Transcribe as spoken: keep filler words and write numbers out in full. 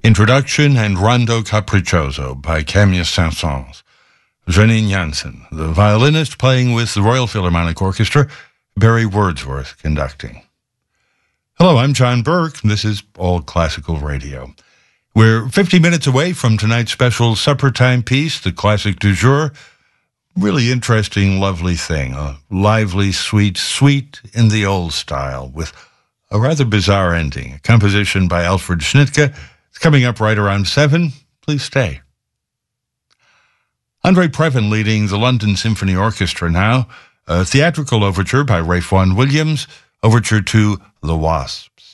Introduction and Rondo Capriccioso by Camille Saint-Saëns. Janine Jansen, the violinist playing with the Royal Philharmonic Orchestra, Barry Wordsworth conducting. Hello, I'm John Burke. This is All Classical Radio. We're fifty minutes away from tonight's special supper time piece, the classic du jour. Really interesting, lovely thing. A lively, sweet, sweet in the old style with a rather bizarre ending. A composition by Alfred Schnittke. It's coming up right around seven. Please stay. Andre Previn leading the London Symphony Orchestra now. A theatrical overture by Ralph Vaughan Williams. Overture to The Wasps.